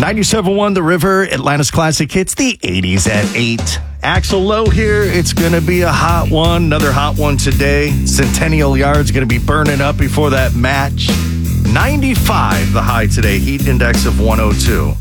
97.1 The River, Atlanta's classic hits, the 80s at 8. Axel Lowe here. It's going to be a hot one. Another hot one today. Centennial Yard's going to be burning up before that match. 95 the high today. Heat index of 102.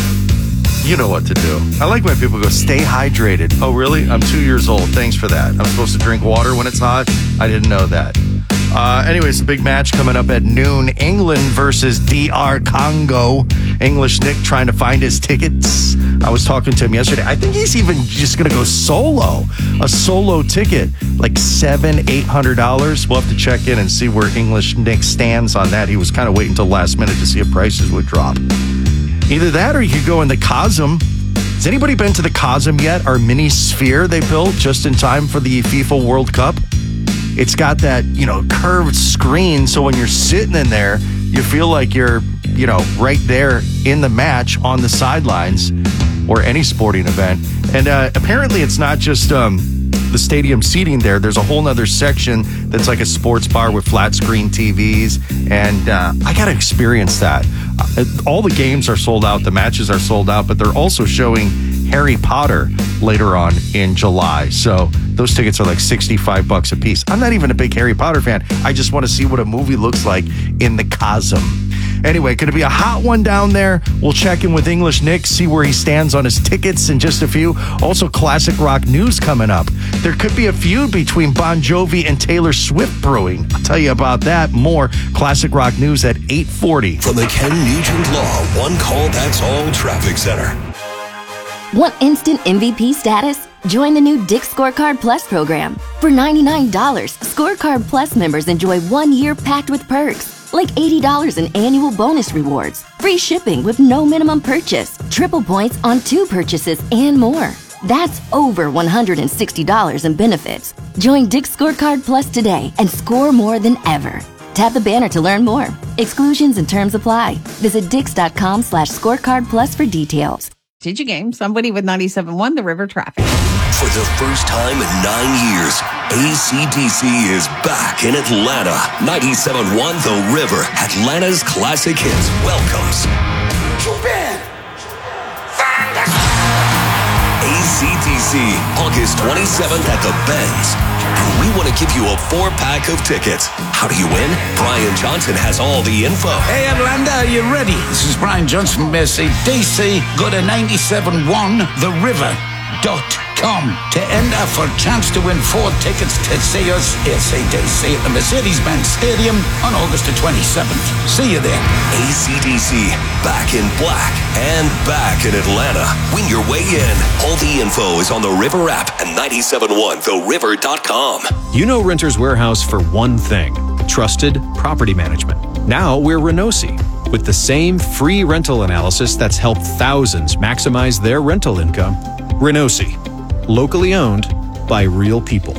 You know what to do. I like when people go, stay hydrated. Oh, really? I'm 2 years old. Thanks for that. I'm supposed to drink water when it's hot? I didn't know that. Anyways, the big match coming up at noon. England versus DR Congo. English Nick trying to find his tickets. I was talking to him yesterday. I think he's even just going to go solo. A solo ticket, like $700-800. We'll have to check in and see where English Nick stands on that. He was kind of waiting until last minute to see if prices would drop. Either that or you could go in the Cosm. Has anybody been to the Cosm yet? Our mini sphere they built just in time for the FIFA World Cup. It's got that, curved screen, so when you're sitting in there, you feel like you're, right there in the match on the sidelines or any sporting event. And apparently it's not just the stadium seating there. There's a whole nother section that's like a sports bar with flat screen TVs. And I got to experience that. All the games are sold out. The matches are sold out, but they're also showing Harry Potter later on in July. So those tickets are like $65 a piece. I'm not even a big Harry Potter fan. I just want to see what a movie looks like in the Cosm. Anyway, going to be a hot one down there. We'll check in with English Nick, see where he stands on his tickets in just a few. Also, classic rock news coming up. There could be a feud between Bon Jovi and Taylor Swift brewing. I'll tell you about that. More classic rock news at 8:40. From the Ken Nugent Law One Call That's All Traffic Center. Want instant MVP status? Join the new Dick's Scorecard Plus program. For $99, Scorecard Plus members enjoy 1 year packed with perks, like $80 in annual bonus rewards, free shipping with no minimum purchase, triple points on 2 purchases, and more. That's over $160 in benefits. Join Dick's Scorecard Plus today and score more than ever. Tap the banner to learn more. Exclusions and terms apply. Visit dix.com/scorecard plus for details. Did you game somebody with 97.1 The River traffic? For the first time in 9 years, AC/DC is back in Atlanta. 97.1 The River, Atlanta's classic hits, welcomes AC/DC, August 27th at the Benz. And we want to give you a 4-pack of tickets. How do you win? Brian Johnson has all the info. Hey, Atlanta, are you ready? This is Brian Johnson from AC/DC. Go to 97.1theriver.com to enter for a chance to win 4 tickets to see us AC/DC at the Mercedes-Benz Stadium on August the 27th. See you there. AC/DC, back in black and back in Atlanta. Win your way in. All the info is on the River app and 97.1theriver.com. You know Renters Warehouse for one thing: trusted property management. Now we're Renosi, with the same free rental analysis that's helped thousands maximize their rental income. Renosi, locally owned by real people.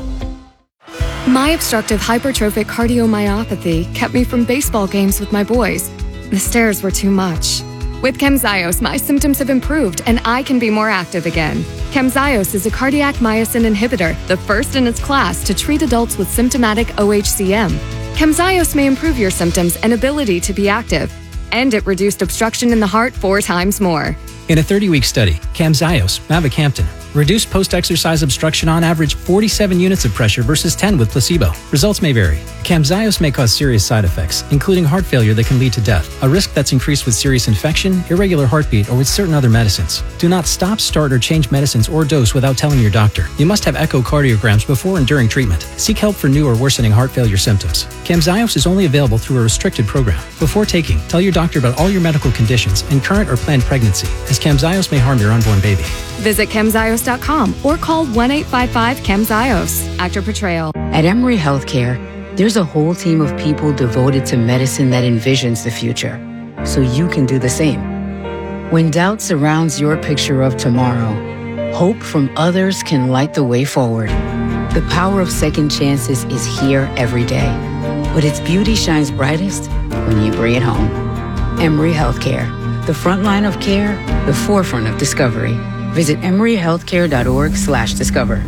My obstructive hypertrophic cardiomyopathy kept me from baseball games with my boys. The stairs were too much. With Camzyos, my symptoms have improved and I can be more active again. Camzyos is a cardiac myosin inhibitor, the first in its class to treat adults with symptomatic OHCM. Camzyos may improve your symptoms and ability to be active, and it reduced obstruction in the heart 4 times more. In a 30-week study, Camzyos, mavacamten, reduced post-exercise obstruction on average 47 units of pressure versus 10 with placebo. Results may vary. Camzyos may cause serious side effects, including heart failure that can lead to death, a risk that's increased with serious infection, irregular heartbeat, or with certain other medicines. Do not stop, start, or change medicines or dose without telling your doctor. You must have echocardiograms before and during treatment. Seek help for new or worsening heart failure symptoms. Camzyos is only available through a restricted program. Before taking, tell your doctor about all your medical conditions and current or planned pregnancy, as Camzyos may harm your unborn baby. Visit Camzyos.com or call 1-855-CAMZYOS. Actor portrayal. At Emory Healthcare, there's a whole team of people devoted to medicine that envisions the future, so you can do the same. When doubt surrounds your picture of tomorrow, hope from others can light the way forward. The power of second chances is here every day, but its beauty shines brightest when you bring it home. Emory Healthcare, the front line of care, the forefront of discovery. Visit emoryhealthcare.org/discover.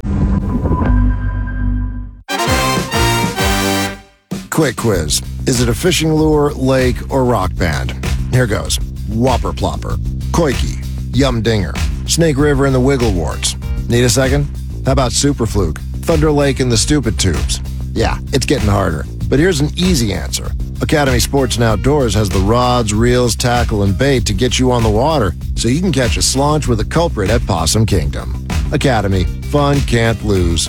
Quick quiz. Is it a fishing lure, lake, or rock band? Here goes. Whopper Plopper. Koike, Yumdinger, Snake River and the Wiggle Warts. Need a second? How about Superfluke, Thunder Lake and the Stupid Tubes? Yeah, it's getting harder. But here's an easy answer. Academy Sports and Outdoors has the rods, reels, tackle, and bait to get you on the water so you can catch a slaunch with a culprit at Possum Kingdom. Academy, fun can't lose.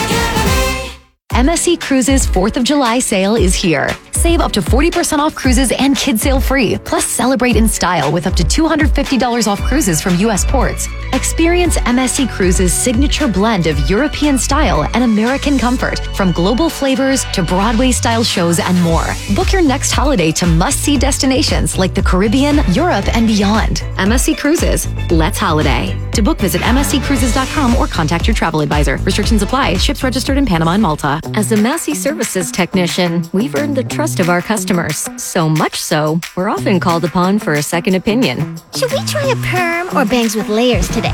MSC Cruises 4th of July sale is here. Save up to 40% off cruises and kids sail free. Plus, celebrate in style with up to $250 off cruises from U.S. ports. Experience MSC Cruises' signature blend of European style and American comfort, from global flavors to Broadway-style shows and more. Book your next holiday to must-see destinations like the Caribbean, Europe, and beyond. MSC Cruises. Let's holiday. To book, visit msccruises.com or contact your travel advisor. Restrictions apply. Ships registered in Panama and Malta. As a Massey Services technician, we've earned the trust of our customers. So much so, we're often called upon for a second opinion. Should we try a perm or bangs with layers today?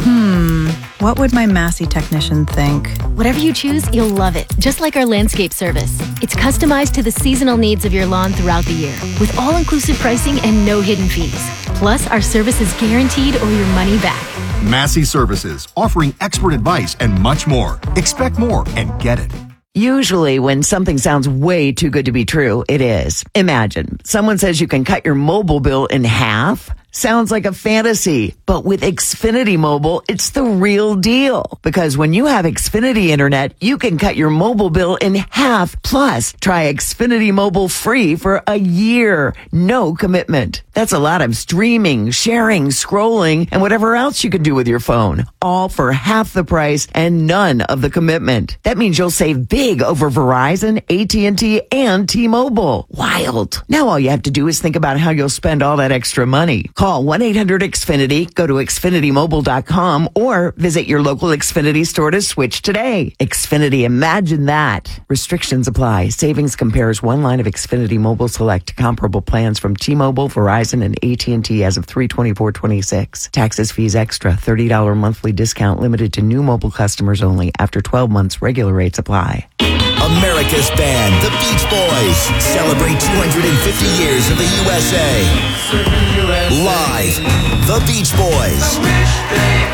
What would my Massey technician think? Whatever you choose, you'll love it. Just like our landscape service. It's customized to the seasonal needs of your lawn throughout the year, with all-inclusive pricing and no hidden fees. Plus, our service is guaranteed or your money back. Massey Services, offering expert advice and much more. Expect more and get it. Usually when something sounds way too good to be true, it is. Imagine, someone says you can cut your mobile bill in half. Sounds like a fantasy, but with Xfinity Mobile, it's the real deal. Because when you have Xfinity Internet, you can cut your mobile bill in half. Plus, try Xfinity Mobile free for a year. No commitment. That's a lot of streaming, sharing, scrolling, and whatever else you can do with your phone. All for half the price and none of the commitment. That means you'll save big over Verizon, AT&T, and T-Mobile. Wild. Now all you have to do is think about how you'll spend all that extra money. Call 1-800-XFINITY, go to XfinityMobile.com, or visit your local Xfinity store to switch today. Xfinity, imagine that. Restrictions apply. Savings compares one line of Xfinity Mobile Select comparable plans from T-Mobile, Verizon, and AT&T as of 3/24/26. Taxes, fees extra. $30 monthly discount limited to new mobile customers only. After 12 months, regular rates apply. America's band, the Beach Boys, celebrate 250 years of the USA. Live, the Beach Boys.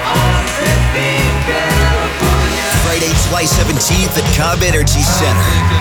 Friday, July 17th at Cobb Energy Center.